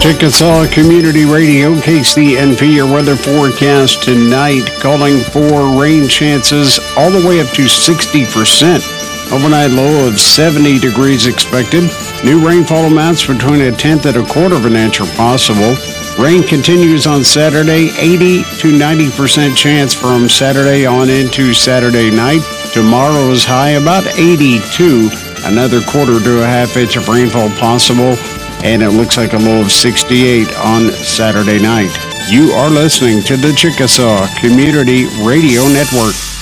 Chickasaw Community Radio, KCNP, your weather forecast tonight, calling for rain chances all the way up to 60%. Overnight low of 70 degrees expected. New rainfall amounts between a tenth and a quarter of an inch are possible. Rain continues on Saturday, 80 to 90% chance from Saturday on into Saturday night. Tomorrow's high about 82, another quarter to a half inch of rainfall possible. And it looks like a low of 68 on Saturday night. You are listening to the Chickasaw Community Radio Network.